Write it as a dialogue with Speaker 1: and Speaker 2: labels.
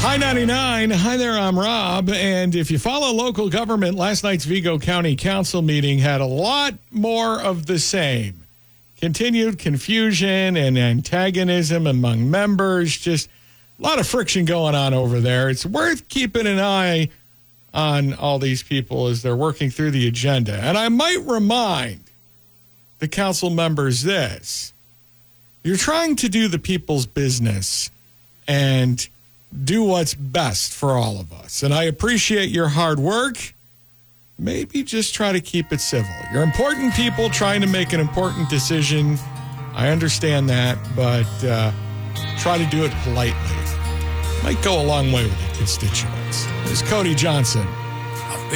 Speaker 1: Hi 99. Hi there, I'm Rob. And if you follow local government, last night's Vigo County Council meeting had a lot more of the same. Continued confusion and antagonism among members. Just a lot of friction going on over there. It's worth keeping an eye on all these people as they're working through the agenda. And I might remind the council members this. You're trying to do the people's business and do what's best for all of us. And I appreciate your hard work. Maybe just try to keep it civil. You're important people trying to make an important decision. I understand that, but try to do it politely. Might go a long way with the constituents. This is Cody Johnson.